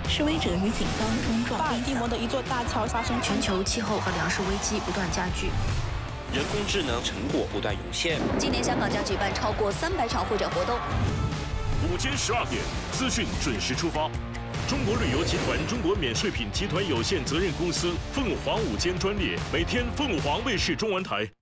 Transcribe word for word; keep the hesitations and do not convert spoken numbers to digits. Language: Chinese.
示威者与警方冲撞。 巴尔的摩的一座大桥发生全球气候和粮食危机不断加剧。 人工智能成果不断涌现。 今年香港将举办超过三百场会展活动。 午间十二点，资讯准时出发。中国旅游集团中国免税品集团有限责任公司凤凰午间专列，每天凤凰卫视中文台。